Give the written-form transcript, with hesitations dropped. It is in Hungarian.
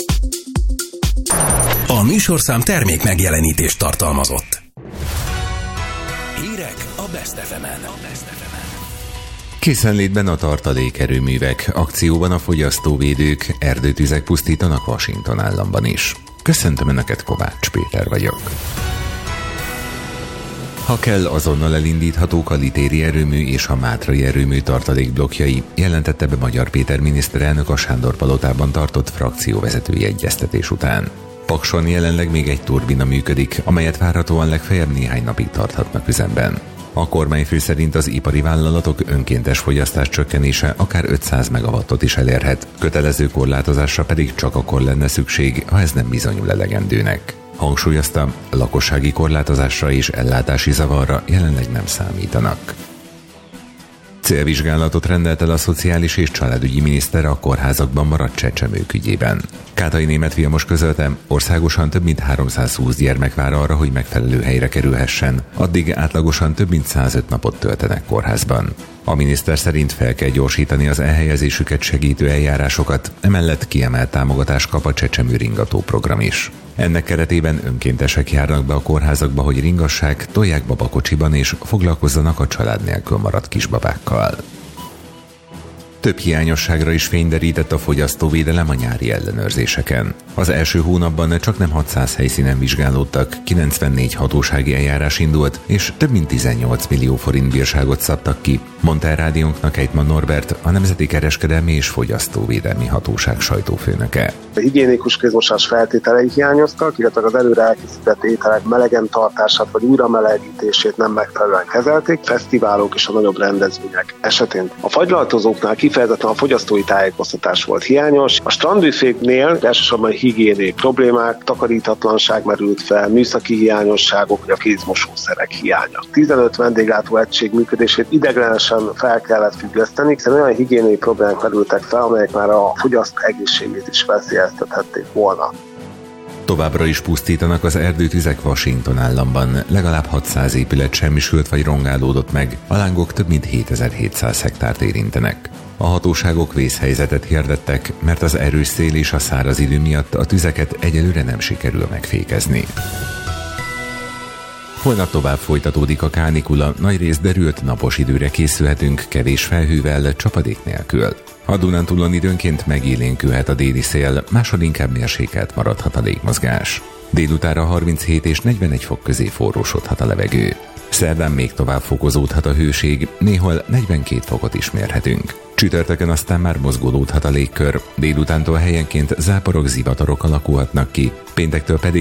A műsorszám termék megjelenítést tartalmazott. Hírek a Best FM-en. Készenlétben a tartalékerőművek, akcióban a fogyasztóvédők, erdőtüzek pusztítanak Washington államban is. Köszöntöm Önöket, Kovács Péter vagyok. Ha kell, azonnal elindíthatók a litéri erőmű és a mátrai erőmű tartalékblokkjai, jelentette be Magyar Péter miniszterelnök a Sándor-palotában tartott frakcióvezetői egyeztetés után. Pakson jelenleg még egy turbina működik, amelyet várhatóan legfeljebb néhány napig tarthatnak üzemben. A kormányfő szerint az ipari vállalatok önkéntes fogyasztás csökkenése akár 500 megawattot is elérhet, kötelező korlátozásra pedig csak akkor lenne szükség, ha ez nem bizonyul elegendőnek. Hangsúlyozta, lakossági korlátozásra és ellátási zavarra jelenleg nem számítanak. Célvizsgálatot rendelt el a szociális és családügyi miniszter a kórházakban maradt csecsemők ügyében. Kátai Németh Vilmos közölte, országosan több mint 320 gyermek vár arra, hogy megfelelő helyre kerülhessen, addig átlagosan több mint 105 napot töltenek kórházban. A miniszter szerint fel kell gyorsítani az elhelyezésüket segítő eljárásokat, emellett kiemelt támogatást kap a Csecsemő Ringató program is. Ennek keretében önkéntesek járnak be a kórházakba, hogy ringassák, tolják babakocsiban és foglalkozzanak a család nélkül maradt kisbabákkal. Több hiányosságra is fényderített a fogyasztóvédelem a nyári ellenőrzéseken. Az első hónapban csaknem 600 helyszínen vizsgálódtak, 94 hatósági eljárás indult, és több mint 18 millió forint bírságot szabtak ki, mondta el rádiónknak Ejtman Norbert, a Nemzeti Kereskedelmi és Fogyasztóvédelmi Hatóság sajtófőnöke. A higiénikus kézmosás feltételei hiányoztak, illetve az előre elkészített ételek melegen tartását vagy újra melegítését nem megfelelően kezelték, fesztiválok és a nagyobb rendezvények esetén. A fagylaltozóknál kifejezetten a fogyasztói tájékoztatás volt hiányos. A strandbüféknél elsősorban higiéniai problémák, takarítatlanság merült fel, műszaki hiányosságok, vagy a kézmosószerek hiánya. 15 vendéglátó egység működését ideiglenesen fel kellett függeszteni, hiszen olyan higiéniai problémák merültek fel, amelyek már a fogyasztó egészségét is veszélyeztethették volna. Továbbra is pusztítanak az erdőtüzek Washington államban, legalább 600 épület semmisült vagy rongálódott meg, a lángok több mint 7700 hektárt érintenek. A hatóságok vészhelyzetet hirdettek, mert az erős szél és a száraz idő miatt a tüzeket egyelőre nem sikerül megfékezni. Holnap tovább folytatódik a kánikula, nagyrészt derült napos időre készülhetünk, kevés felhővel, csapadék nélkül. A Dunántúlon időnként megélénkülhet a déli szél, máshol inkább mérsékelt maradhat a légmozgás. Délutánra 37 és 41 fok közé forrósodhat a levegő. Szerdán még tovább fokozódhat a hőség, néhol 42 fokot is mérhetünk. Csütörtökön aztán már mozgolódhat a légkör, délutántól helyenként záporok, zivatarok alakulhatnak ki, péntektől pedig